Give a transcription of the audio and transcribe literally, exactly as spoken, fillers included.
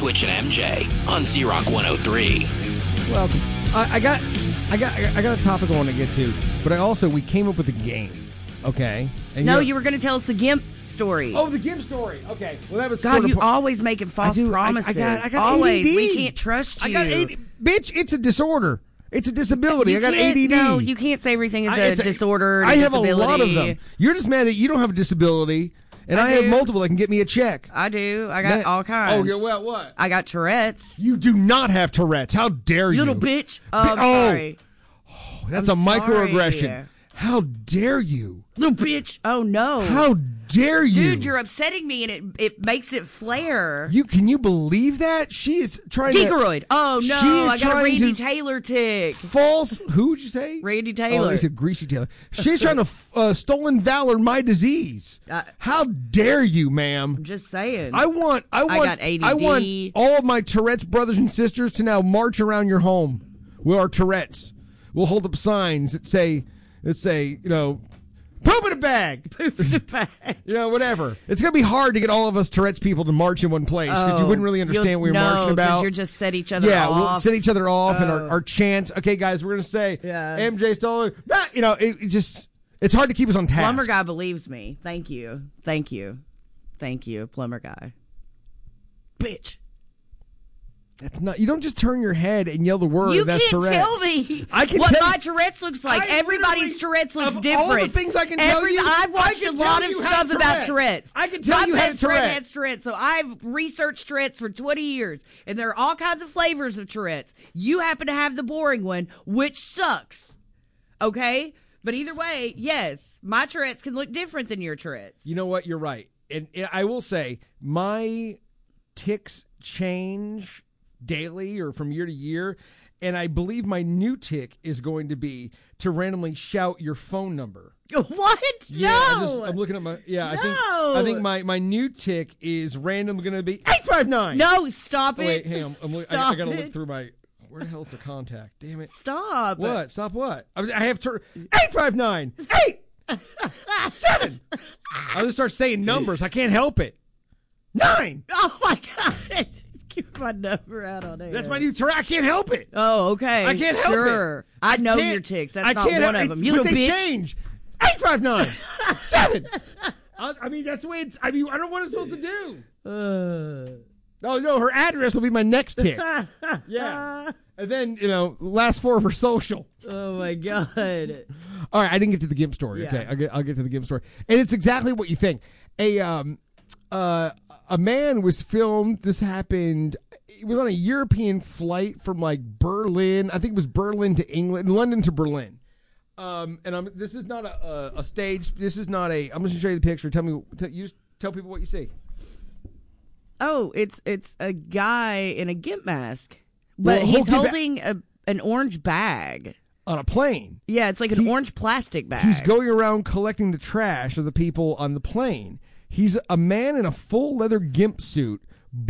Twitch and M J on Z-Rock one oh three. Welcome. I, I got, I got, I got a topic I want to get to, but I also we came up with a game. Okay. And no, you, you were going to tell us the GIMP story. Oh, the GIMP story. Okay. Well, that was God, sort of you par- always making false I do, promises. I, I got, I got always. A D D. We can't trust you. I got A D D. Bitch, it's a disorder. It's a disability. You I got can't- A D D. No, you can't say everything is I- a it's disorder. I have disability. a lot of them. You're just mad that you don't have a disability, and I, I have do. multiple that can get me a check. I do. I got Man- all kinds. Oh, yeah, well, what? I got Tourette's. You do not have Tourette's. How dare you? Little bitch. Oh, Bi- I'm oh. sorry. Oh, that's I'm a microaggression. sorry. How dare you? Little bitch. Oh, no. How dare you? Dude, you're upsetting me, and it it makes it flare. You can you believe that? She is trying Geekeroid. to. Oh, She no. is I got a trying Randy to Taylor tick. False. Who would you say? Randy Oh, Taylor. they said Greasy Taylor. She's trying to uh, stolen valor my disease. Uh, How dare you, ma'am? I'm just saying. I want. I want. got A D D. I want all of my Tourette's brothers and sisters to now march around your home with our Tourette's. We'll hold up signs that say, that say, you know, poop in a bag. Poop in a bag. You know, whatever. It's going to be hard to get all of us Tourette's people to march in one place because you Oh, wouldn't really understand you'll- what we were no, marching 'cause about. you're just set each other yeah, off. we'll set each other off and our, Oh. our chants. Okay, guys, we're going to say Yeah. M J Stolen. Ah, you know, it, it just, it's hard to keep us on task. Plumber guy believes me. Thank you. Thank you. Thank you, plumber guy. Bitch. That's not, you don't just turn your head and yell the word. You that's can't Tourette's. tell me I can what tell my you- Tourette's looks like. I Everybody's literally- Tourette's looks of different. all the things I can tell Every, you, I've I watched can a tell lot of you had stuff about Tourette's. Tourette's. I can tell my you had best friend Tourette's. has Tourette's, so I've researched Tourette's for twenty years, and there are all kinds of flavors of Tourette's. You happen to have the boring one, which sucks. Okay? But either way, yes, my Tourette's can look different than your Tourette's. You know what? You're right. And, and I will say, my tics change daily or from year to year. And I believe my new tick is going to be to randomly shout your phone number. What? Yeah, no. I'm, just, I'm looking at my, yeah, I think, No. I think my, my new tick is random going to be eight five nine. No, stop Oh, it. wait, hang on. I'm, look- I, I Stop got to it. look through my, where the hell's the contact? Damn it. Stop. What? Stop what? I, I have to, eight five nine. Eight. Seven. I'll just start saying numbers. I can't help it. Nine. Oh, my God. Just keep my number out on air. That's my new Tourette. I can't help it. Oh, okay. I can't help sure. it. I know can't- your ticks. That's I not can't one help- of them. You but little they bitch. change. Eight five nine. Seven. I, I mean, that's the way it's. I mean, I don't know what I'm supposed to do. Uh. Oh no, her address will be my next tick. Yeah, and then you know, last four of her social. Oh my God. All right, I didn't get to the GIMP story. Yeah. Okay, I'll get I'll get to the GIMP story, and it's exactly what you think. A um, uh, a man was filmed. This happened. It was on a European flight from like Berlin. I think it was Berlin to England, London to Berlin. Um, and I'm. This is not a, a a stage. This is not a. I'm just gonna show you the picture. Tell me. Tell, you just tell people what you see. Oh, it's it's a guy in a GIMP mask, but Well, he's hold- give holding a an orange bag. On a plane. Yeah, it's like an He- orange plastic bag. He's going around collecting the trash of the people on the plane. He's a man in a full leather GIMP suit